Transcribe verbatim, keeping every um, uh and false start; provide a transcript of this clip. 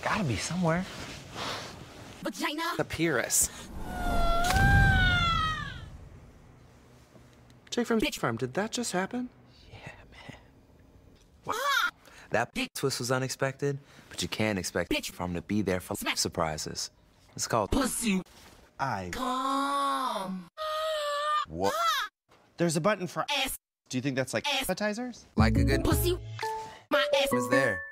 Gotta be somewhere. Vagina. The Pyrrhus. Jake from Bitch Farm, did that just happen? Yeah, man. What? That twist was unexpected, but you can't expect Bitch Farm to be there for surprises. It's called Pussy. I. Come. What? There's a button for Ass. Do you think that's like Ass. appetizers? Like a good Pussy. My ass was there.